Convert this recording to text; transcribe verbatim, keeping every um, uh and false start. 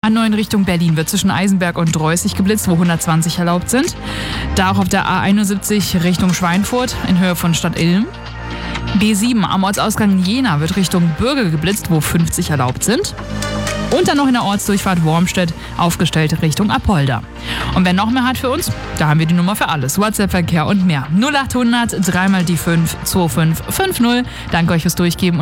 A neun Richtung Berlin wird zwischen Eisenberg und Dreußig geblitzt, wo hundertzwanzig erlaubt sind. Da auch auf der A einundsiebzig Richtung Schweinfurt in Höhe von Stadtilm. B sieben am Ortsausgang Jena wird Richtung Bürgel geblitzt, wo fünfzig erlaubt sind. Und dann noch in der Ortsdurchfahrt Wormstedt aufgestellt Richtung Apolda. Und wer noch mehr hat für uns, da haben wir die Nummer für alles. WhatsApp-Verkehr und mehr. null achthundert drei mal die fünf zwei fünf fünf null. Danke euch fürs Durchgeben.